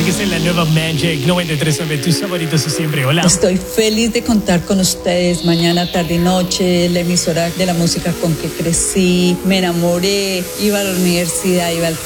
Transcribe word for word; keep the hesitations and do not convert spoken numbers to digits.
que es la nueva Magic noventa y tres nueve, tus favoritos de siempre. Hola. Estoy feliz de contar con ustedes mañana, tarde y noche, la emisora de la música con que crecí. Me enamoré, iba a la universidad, iba al